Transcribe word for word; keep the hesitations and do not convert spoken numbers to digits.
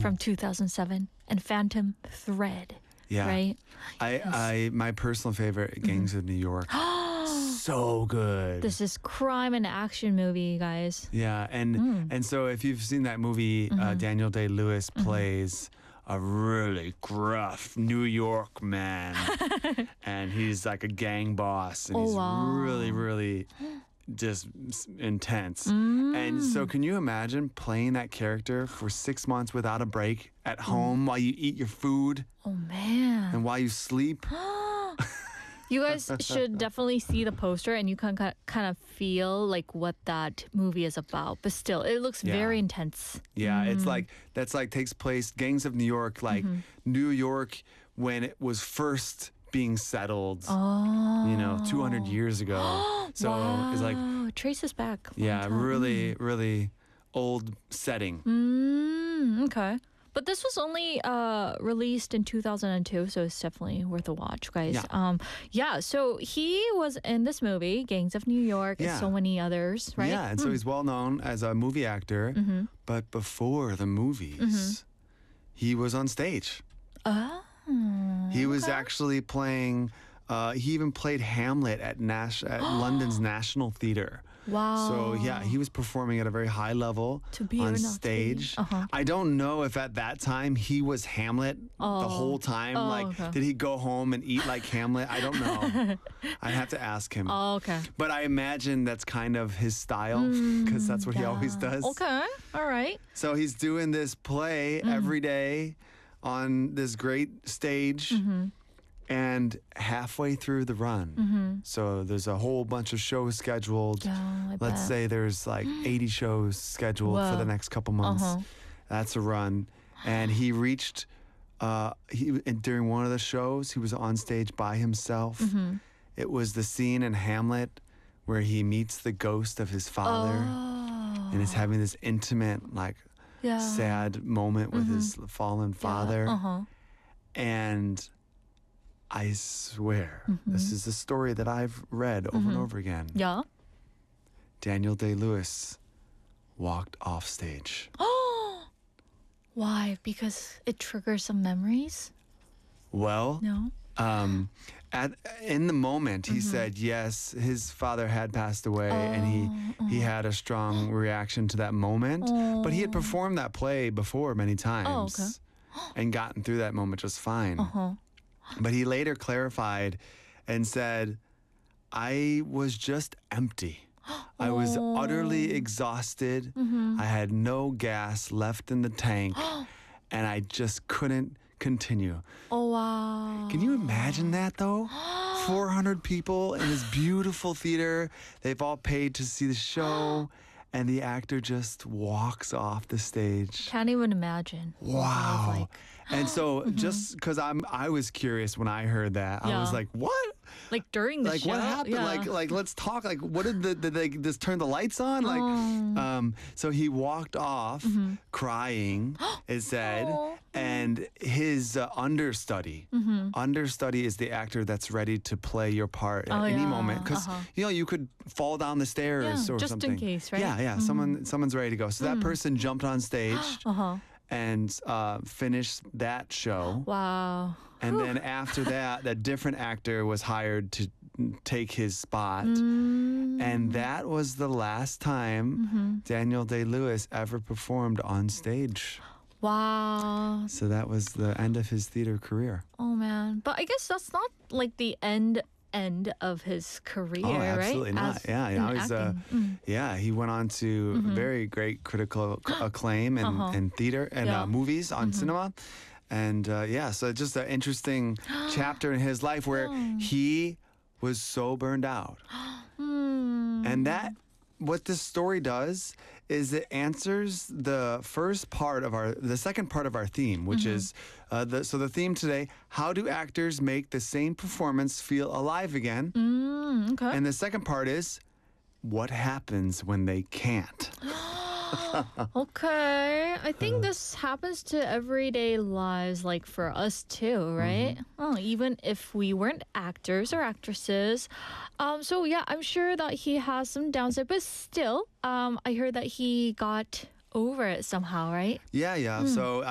from two thousand seven and Phantom Thread. Yeah. Right? I, Yes. I, my personal favorite, Gangs of New York. So good. This is crime and action movie, guys. Yeah, and Mm. and so if you've seen that movie, uh, Daniel Day-Lewis plays a really gruff New York man, and he's like a gang boss, and Oh, he's wow. really, really just s- intense. Mm. And so, can you imagine playing that character for six months without a break at home while you eat your food Oh, man. and while you sleep? You guys should definitely see the poster and you can kind of feel like what that movie is about. But still, it looks Yeah. very intense. Yeah, it's like that's like takes place Gangs of New York, like New York when it was first being settled, Oh. you know, two hundred years ago. So it's like, Wow, it traces back. a long yeah, time. really, really old setting. Mm, okay. But this was only uh, released in two thousand two, so it's definitely worth a watch, guys. Yeah. Um, yeah, so he was in this movie, Gangs of New York, Yeah. and so many others, right? Yeah, and so he's well known as a movie actor, but before the movies, he was on stage. Oh. He was actually playing. Uh, he even played Hamlet at Nash at London's National Theatre. Wow. So yeah, he was performing at a very high level To be or on not to be. stage. Uh-huh. I don't know if at that time he was Hamlet Oh. the whole time. Oh, like, okay. did he go home and eat like Hamlet? I don't know. I'd have to ask him. Oh, okay. But I imagine that's kind of his style because that's what he always does. Okay, all right. So he's doing this play every day on this great stage. And halfway through the run, so there's a whole bunch of shows scheduled. Yeah, I Let's bet. say there's like eighty shows scheduled for the Whoa. next couple months. Uh-huh. That's a run. And he reached, uh, he and during one of the shows, he was on stage by himself. Mm-hmm. It was the scene in Hamlet where he meets the ghost of his father Oh. and is having this intimate, like, Yeah. sad moment with his fallen father. Uh-huh. And I swear, this is the story that I've read over and over again. Yeah. Daniel Day-Lewis walked off stage. Why? Because it triggers some memories? Well, No? um, at in the moment, he said yes, his father had passed away, and he he had a strong reaction to that moment. But he had performed that play before many times, and gotten through that moment just fine. Uh-huh. But he later clarified and said, I was just empty. I was utterly exhausted. I had no gas left in the tank, and I just couldn't continue. Oh, wow. Can you imagine that, though? four hundred people in this beautiful theater. They've all paid to see the show, and the actor just walks off the stage. Can't even imagine. what that was Wow. Like, And so just because I'm I was curious when I heard that. I was Yeah. like, what? like during the Like show. what happened? Yeah. Like like let's talk. Like what did the did they just turn the lights on? Like Oh. um so he walked off Mm-hmm. crying, it said, Aw. and his uh, understudy. Mm-hmm. Understudy is the actor that's ready to play your part at Oh, any yeah. moment because Uh-huh. you know you could fall down the stairs Yeah, or just in something. case, right? Yeah, yeah. Someone someone's ready to go. So that person jumped on stage uh-huh. and uh, finished that show. Wow. And then after that, that different actor was hired to take his spot. Mm. And that was the last time Mm-hmm. Daniel Day-Lewis ever performed on stage. Wow. So that was the end of his theater career. Oh, man. But I guess that's not like the end end of his career, Oh, absolutely right? not. As yeah, in now he's uh, acting. Mm. yeah, he went on to very great critical c- acclaim in, Uh-huh. in theater and Yeah. uh, movies on cinema. And uh, yeah, so just an interesting chapter in his life where he was so burned out. Hmm. And that, what this story does is it answers the first part of our, the second part of our theme, which is, uh, the, so the theme today, how do actors make the same performance feel alive again? Mm, okay. And the second part is, what happens when they can't? Okay. I Uh. think this happens to everyday lives, like for us too, right? Mm-hmm. Oh, even if we weren't actors or actresses. Um, so yeah, I'm sure that he has some downside, but still, um, I heard that he got over it somehow, right? Yeah, yeah. So